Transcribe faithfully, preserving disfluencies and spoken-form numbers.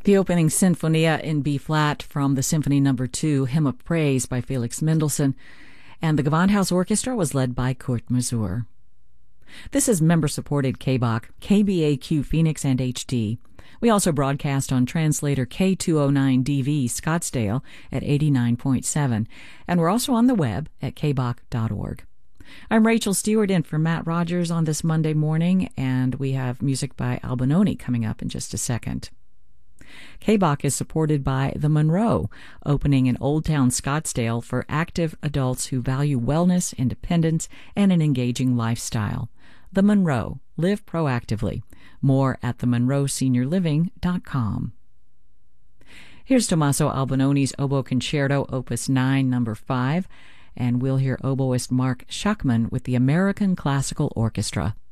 The opening Sinfonia in B-flat from the Symphony Number two, Hymn of Praise by Felix Mendelssohn, and the Gewandhaus Orchestra was led by Kurt Masur. This is member-supported K B A Q, K B A Q Phoenix and H D. We also broadcast on translator K two oh nine D V Scottsdale at eighty-nine point seven, and we're also on the web at k b a q dot org. I'm Rachel Stewart in for Matt Rogers on this Monday morning, and we have music by Albinoni coming up in just a second. K B A Q is supported by The Monroe, opening in Old Town Scottsdale for active adults who value wellness, independence, and an engaging lifestyle. The Monroe. Live proactively. More at the monroe senior living dot com. Here's Tommaso Albinoni's Oboe Concerto, Opus nine, Number five, and we'll hear oboist Mark Schachmann with the American Classical Orchestra.